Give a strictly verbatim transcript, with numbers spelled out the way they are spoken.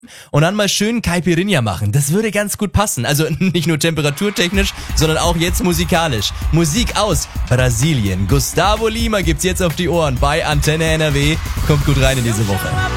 Und dann mal schön Caipirinha machen. Das würde ganz gut passen. Also nicht nur temperaturtechnisch, sondern auch jetzt musikalisch. Musik aus Brasilien. Gustavo Lima gibt's jetzt auf die Ohren bei Antenne N R W. Kommt gut rein in diese Woche.